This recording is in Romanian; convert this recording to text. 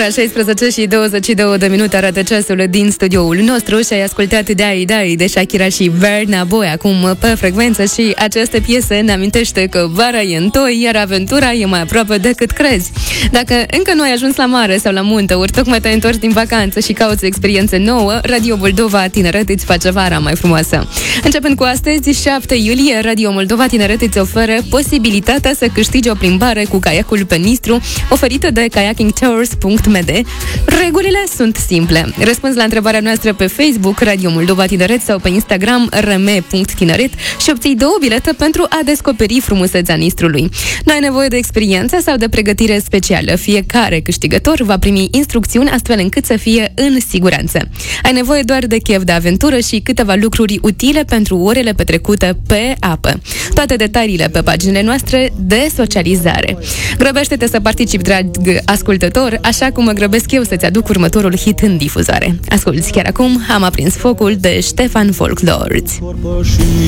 Ora 16 și 22 de minute arată ceasul din studioul nostru și ai ascultat Dai de Shakira și Burna Boy acum pe frecvență și această piesă ne amintește că vara e întoi, iar aventura e mai aproape decât crezi. Dacă încă nu ai ajuns la mare sau la munte, ori tocmai te-ai întors din vacanță și cauți o experiență nouă, Radio Moldova Tineret îți face vara mai frumoasă. Începând cu astăzi, 7 iulie, Radio Moldova Tineret îți oferă posibilitatea să câștigi o plimbare cu caiacul pe Nistru, oferită de kayakingtours.md. Regulile sunt simple. Răspunzi la întrebarea noastră pe Facebook Radio Moldova Tineret sau pe Instagram rm.tineret și obții 2 bilete pentru a descoperi frumusețea Nistrului. Nu ai nevoie de experiență sau de pregătire specială. Fiecare câștigător va primi instrucțiuni astfel încât să fie în siguranță. Ai nevoie doar de chef de aventură și câteva lucruri utile pentru orele petrecute pe apă. Toate detaliile pe paginile noastre de socializare. Grăbește-te să participi, drag ascultător, așa cum mă grăbesc eu să-ți aduc următorul hit în difuzare. Asculți chiar acum Am aprins focul de Ștefan Folklords.